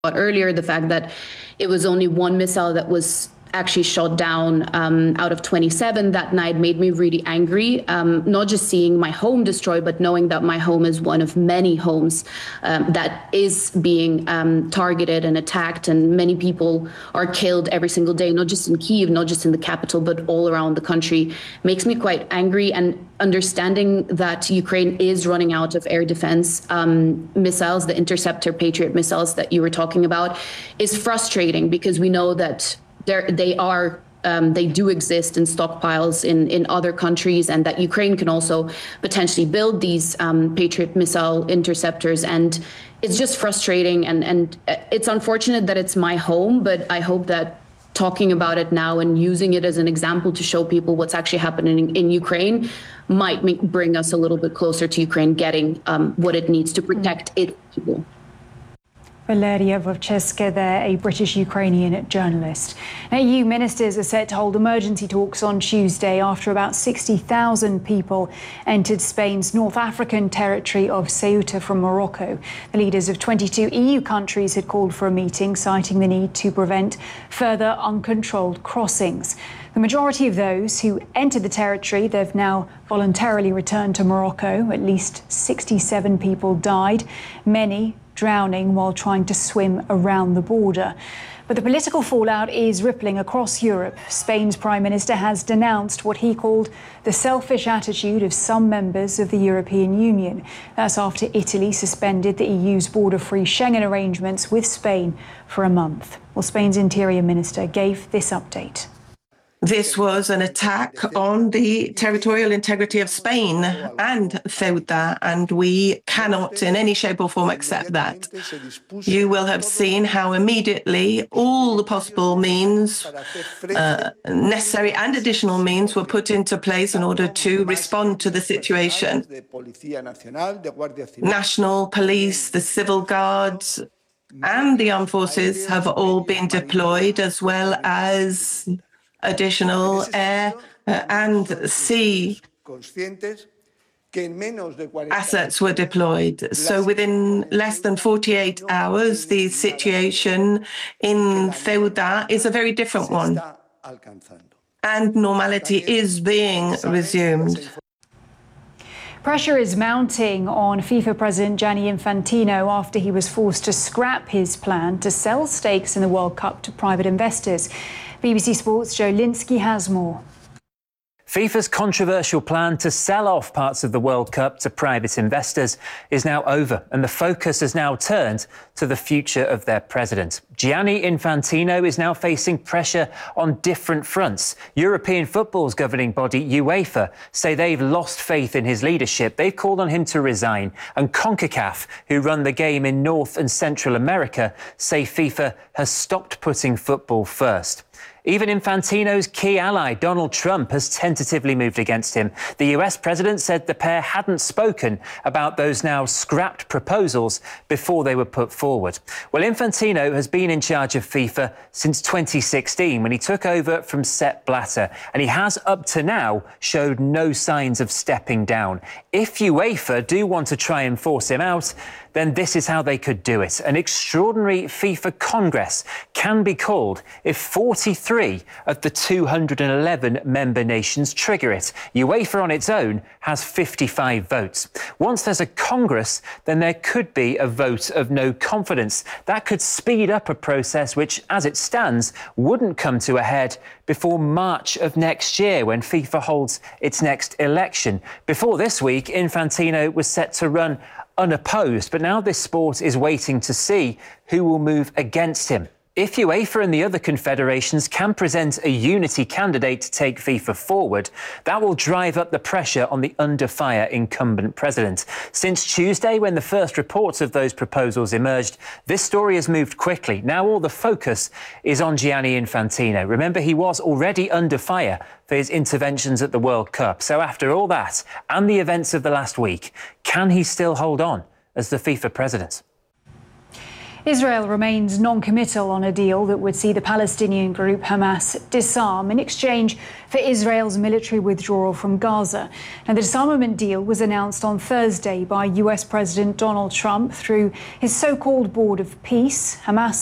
earlier, the fact that it was only one missile that was actually shot down out of 27 that night made me really angry. Not just seeing my home destroyed, but knowing that my home is one of many homes that is being targeted and attacked, and many people are killed every single day, not just in Kyiv, not just in the capital, but all around the country, makes me quite angry. And understanding that Ukraine is running out of air defense missiles, the Interceptor Patriot missiles that you were talking about, is frustrating, because we know that they do exist in stockpiles in other countries, and that Ukraine can also potentially build these Patriot missile interceptors. And it's just frustrating, and it's unfortunate that it's my home, but I hope that talking about it now and using it as an example to show people what's actually happening in Ukraine might bring us a little bit closer to Ukraine getting what it needs to protect its people. Valeria Vovcheska there, a British-Ukrainian journalist. Now, EU ministers are set to hold emergency talks on Tuesday after about 60,000 people entered Spain's North African territory of Ceuta from Morocco. The leaders of 22 EU countries had called for a meeting, citing the need to prevent further uncontrolled crossings. The majority of those who entered the territory, they've now voluntarily returned to Morocco. At least 67 people died, many drowning while trying to swim around the border. But the political fallout is rippling across Europe. Spain's Prime Minister has denounced what he called the selfish attitude of some members of the European Union. That's after Italy suspended the EU's border-free Schengen arrangements with Spain for a month. Well, Spain's Interior Minister gave this update. This was an attack on the territorial integrity of Spain and Ceuta, and we cannot in any shape or form accept that. You will have seen how immediately all the possible means, necessary and additional means, were put into place in order to respond to the situation. National police, the civil guards, and the armed forces have all been deployed, as well as additional air and sea assets were deployed. So within less than 48 hours, the situation in Ceuta is a very different one, and normality is being resumed. Pressure is mounting on FIFA President Gianni Infantino after he was forced to scrap his plan to sell stakes in the World Cup to private investors. BBC Sports' Joe Linsky has more. FIFA's controversial plan to sell off parts of the World Cup to private investors is now over, and the focus has now turned to the future of their president. Gianni Infantino is now facing pressure on different fronts. European football's governing body, UEFA, say they've lost faith in his leadership. They've called on him to resign. And CONCACAF, who run the game in North and Central America, say FIFA has stopped putting football first. Even Infantino's key ally, Donald Trump, has tentatively moved against him. The US president said the pair hadn't spoken about those now scrapped proposals before they were put forward. Well, Infantino has been in charge of FIFA since 2016 when he took over from Sepp Blatter, and he has up to now showed no signs of stepping down. If UEFA do want to try and force him out, then this is how they could do it. An extraordinary FIFA Congress can be called if 43 of the 211 member nations trigger it. UEFA on its own has 55 votes. Once there's a Congress, then there could be a vote of no confidence. That could speed up a process which, as it stands, wouldn't come to a head before March of next year, when FIFA holds its next election. Before this week, Infantino was set to run unopposed, but now this sport is waiting to see who will move against him. If UEFA and the other confederations can present a unity candidate to take FIFA forward, that will drive up the pressure on the under-fire incumbent president. Since Tuesday, when the first reports of those proposals emerged, this story has moved quickly. Now all the focus is on Gianni Infantino. Remember, he was already under fire for his interventions at the World Cup. So after all that and the events of the last week, can he still hold on as the FIFA president? Israel remains non-committal on a deal that would see the Palestinian group Hamas disarm in exchange for Israel's military withdrawal from Gaza. Now, the disarmament deal was announced on Thursday by US President Donald Trump through his so-called Board of Peace. Hamas